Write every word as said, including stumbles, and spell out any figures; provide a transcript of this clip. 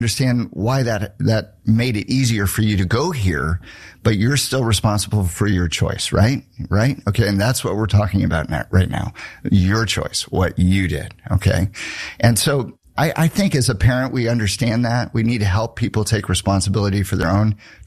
understand why that that made it easier for you to go here, but you're still responsible for your choice, right? Right? Okay, and that's what we're talking about now, right now. Your choice, what you did, okay? And so I, I think as a parent, we understand that. We need to help people take responsibility for their own